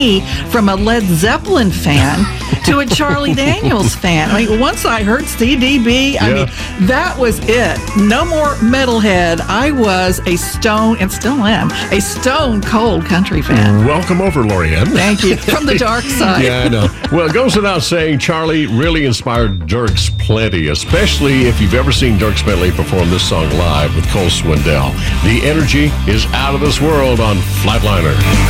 from a Led Zeppelin fan to a Charlie Daniels fan. I mean, once I heard CDB, I mean, that was it. No more metalhead. I was a stone, and still am, a stone cold country fan. Welcome over, Lorianne. Thank you. From the dark side. Yeah, I know. Well, it goes without saying, Charlie really inspired Dierks plenty, especially if you've ever seen Dierks Bentley perform this song live with Cole Swindell. The energy is out of this world on Flatliner.